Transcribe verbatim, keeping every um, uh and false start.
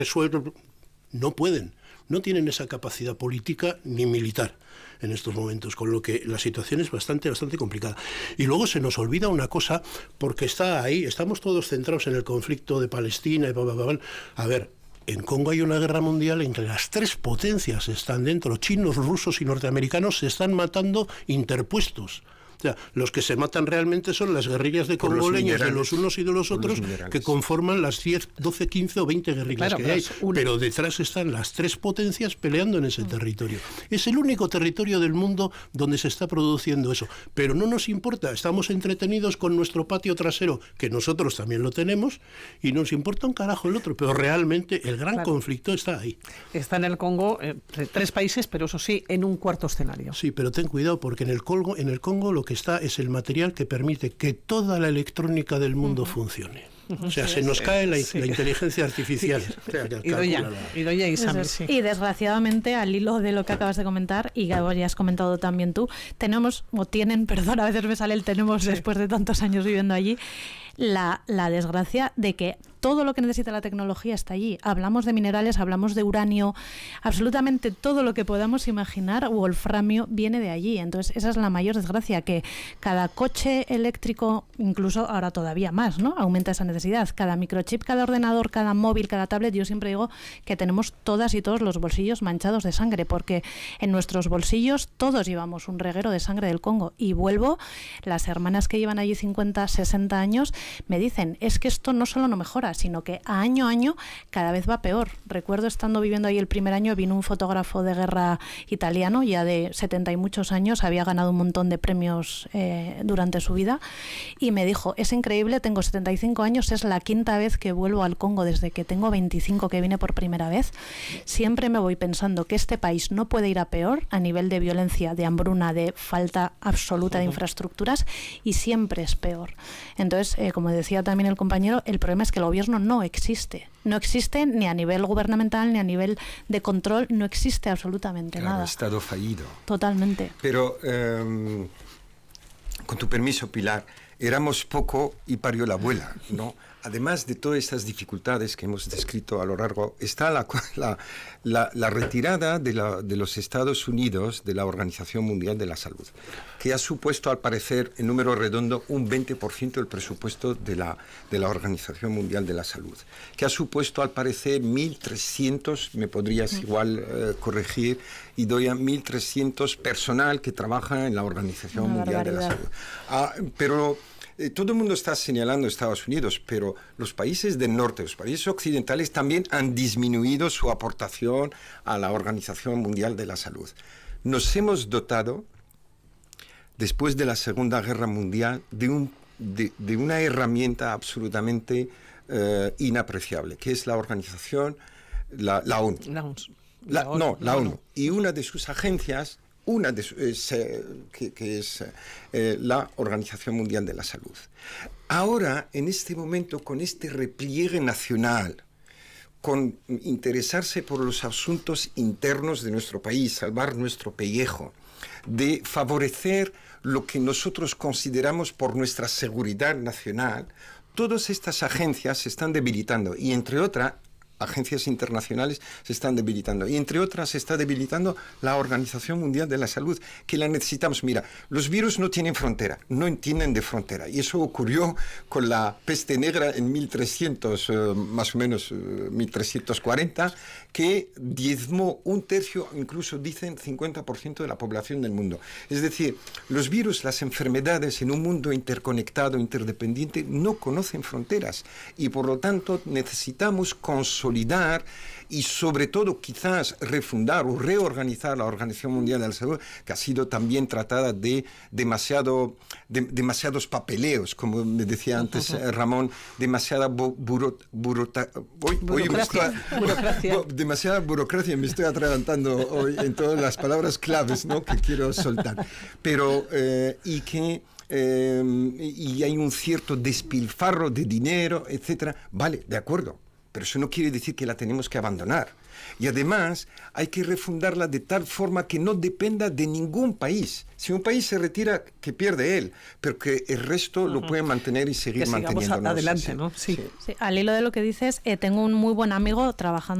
resuelven, no pueden, no tienen esa capacidad política ni militar en estos momentos, con lo que la situación es bastante, bastante complicada. Y luego se nos olvida una cosa, porque está ahí, estamos todos centrados en el conflicto de Palestina y bla, bla, bla. A ver, en Congo hay una guerra mundial entre las tres potencias, están dentro, chinos, rusos y norteamericanos se están matando interpuestos. O sea, los que se matan realmente son las guerrillas de congoleños de los unos y de los otros, los que conforman las diez, doce, quince o veinte guerrillas claro, que hay. Un... Pero detrás están las tres potencias peleando en ese territorio. Es el único territorio del mundo donde se está produciendo eso. Pero no nos importa, estamos entretenidos con nuestro patio trasero, que nosotros también lo tenemos, y nos importa un carajo el otro. Pero realmente el gran claro. conflicto está ahí. Está en el Congo, eh, tres países, pero eso sí, en un cuarto escenario. Sí, pero ten cuidado, porque en el Congo, en el Congo lo que está es el material que permite que toda la electrónica del mundo uh-huh. funcione. O sea, sí, se nos sí, cae la, sí. la inteligencia artificial. Sí. O sea, Idoia, la... Idoia y Sam. Sí. Y desgraciadamente, al hilo de lo que acabas de comentar, y que ya has comentado también tú, tenemos, o tienen, perdón, a veces me sale el tenemos sí. después de tantos años viviendo allí, la, la desgracia de que todo lo que necesita la tecnología está allí. Hablamos de minerales, hablamos de uranio, absolutamente todo lo que podamos imaginar, wolframio, viene de allí. Entonces, esa es la mayor desgracia, que cada coche eléctrico, incluso ahora todavía más, ¿no?, aumenta esa necesidad. Cada microchip, cada ordenador, cada móvil, cada tablet, yo siempre digo que tenemos todas y todos los bolsillos manchados de sangre, porque en nuestros bolsillos todos llevamos un reguero de sangre del Congo. Y vuelvo, las hermanas que llevan allí cincuenta, sesenta años me dicen, es que esto no solo no mejora, sino que a año a año cada vez va peor. Recuerdo estando viviendo ahí el primer año, vino un fotógrafo de guerra italiano, ya de setenta y muchos años, había ganado un montón de premios eh, durante su vida, y me dijo, es increíble, tengo setenta y cinco años, es la quinta vez que vuelvo al Congo desde que tengo veinticinco, que vine por primera vez. Siempre me voy pensando que este país no puede ir a peor a nivel de violencia, de hambruna, de falta absoluta de infraestructuras, y siempre es peor. Entonces, eh, como decía también el compañero, el problema es que el gobierno no existe. No existe ni a nivel gubernamental ni a nivel de control, no existe absolutamente claro, nada. Estado fallido. Totalmente. Pero, eh, con tu permiso, Pilar, éramos poco y parió la abuela, ¿no? Además de todas estas dificultades que hemos descrito a lo largo, está la, la, la, la retirada de, la, de los Estados Unidos de la Organización Mundial de la Salud, que ha supuesto, al parecer, en número redondo, un veinte por ciento del presupuesto de la, de la Organización Mundial de la Salud, que ha supuesto, al parecer, mil trescientos, me podrías igual eh, corregir, y doy a mil trescientos personal que trabaja en la Organización Una Mundial barbaridad. de la Salud. Ah, pero... Todo el mundo está señalando Estados Unidos, pero los países del norte, los países occidentales también han disminuido su aportación a la Organización Mundial de la Salud. Nos hemos dotado, después de la Segunda Guerra Mundial, de, un, de, de una herramienta absolutamente uh, inapreciable, que es la organización, la, la ONU. La, la, la, no, la ONU. Y una de sus agencias... Una de, es, eh, que, que es eh, la Organización Mundial de la Salud. Ahora, en este momento, con este repliegue nacional, con interesarse por los asuntos internos de nuestro país, salvar nuestro pellejo, de favorecer lo que nosotros consideramos por nuestra seguridad nacional, todas estas agencias se están debilitando, y entre otras, agencias internacionales se están debilitando, y entre otras se está debilitando la Organización Mundial de la Salud, que la necesitamos. Mira, los virus no tienen frontera, no entienden de frontera, y eso ocurrió con la peste negra en mil trescientos, eh, más o menos eh, mil trescientos cuarenta, que diezmó un tercio, incluso dicen cincuenta por ciento de la población del mundo. Es decir, los virus, las enfermedades en un mundo interconectado, interdependiente, no conocen fronteras, y por lo tanto necesitamos consolidar y sobre todo quizás refundar o reorganizar la Organización Mundial de la Salud, que ha sido también tratada de, demasiado, de demasiados papeleos, como me decía antes uh-huh. Ramón, demasiada bu buro burota hoy, burocracia. Hoy burocracia. Bu demasiada burocracia, me estoy atragantando hoy en todas las palabras claves, ¿no?, que quiero soltar. Pero, eh, y que Eh, y hay un cierto despilfarro de dinero, etcétera. Vale, de acuerdo, pero eso no quiere decir que la tenemos que abandonar. Y además hay que refundarla de tal forma que no dependa de ningún país. Si un país se retira, que pierde él, pero que el resto uh-huh. lo puede mantener y seguir que sigamos manteniéndonos. adelante, así. ¿no? Sí. Sí, al hilo de lo que dices, eh, tengo un muy buen amigo trabajando